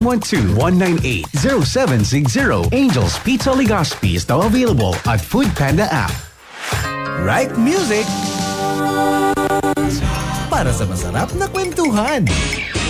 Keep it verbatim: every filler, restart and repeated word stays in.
one two one nine eight zero seven six zero. Angel's Pizza Legazpi is now available at Food Panda app. Right music para sa masarap na kwentuhan.